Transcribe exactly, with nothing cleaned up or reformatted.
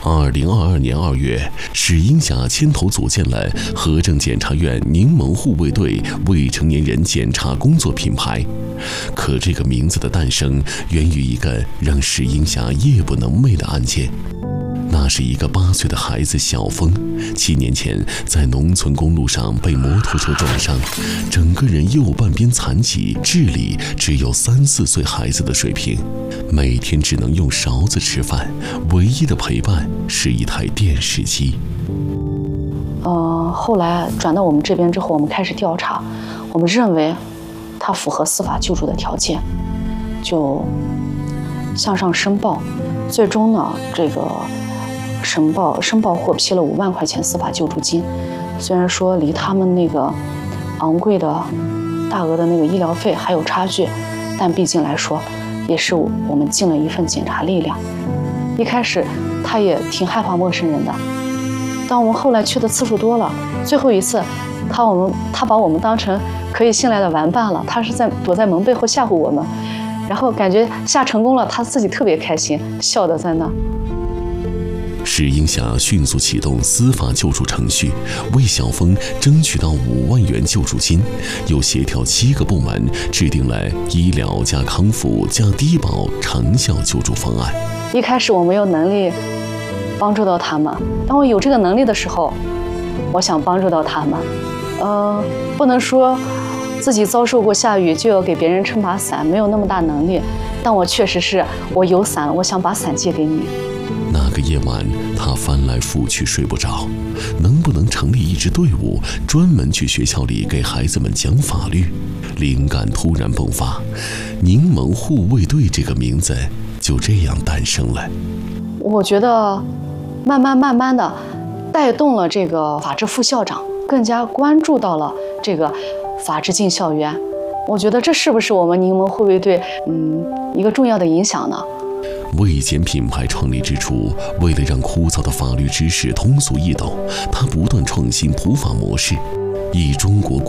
二零二二年二月，史英霞牵头组建了河政检察院柠檬护卫队未成年人检查工作品牌。可这个名字的诞生源于一个让史英霞夜不能寐的案件。那是一个八岁的孩子小峰，七年前在农村公路上被摩托车撞伤，整个人右半边残疾，智力只有三四岁孩子的水平，每天只能用勺子吃饭，唯一的陪伴是一台电视机。 呃，后来转到我们这边之后，我们开始调查，我们认为他符合司法救助的条件，就向上申报，最终呢，这个申报申报获批了五万块钱司法救助金。虽然说离他们那个昂贵的大额的那个医疗费还有差距，但毕竟来说，也是我们尽了一份检察力量。一开始他也挺害怕陌生人的，当我们后来去的次数多了，最后一次他我们他把我们当成可以信赖的玩伴了，他是在躲在门背后吓唬我们，然后感觉吓成功了，他自己特别开心，笑得在那。 史英霞迅速启动司法救助程序，为小峰争取到五万元救助金，又协调七个部门制定了医疗加康复加低保长效救助方案。 一开始我没有能力帮助到他们，当我有这个能力的时候，我想帮助到他们。呃，不能说自己遭受过下雨就要给别人撑把伞，没有那么大能力，但我确实是我有伞，我想把伞借给你。 那个夜晚，他翻来覆去睡不着，能不能成立一支队伍，专门去学校里给孩子们讲法律？灵感突然迸发，柠檬护卫队这个名字就这样诞生了。 我觉得慢慢慢慢的带动了这个法制副校长更加关注到了这个法治进校园。我觉得这是不是我们柠檬护卫队嗯一个重要的影响呢？ 卫检品牌创立之初，为了让枯燥的法律知识通俗易懂，它不断创新普法模式，以中国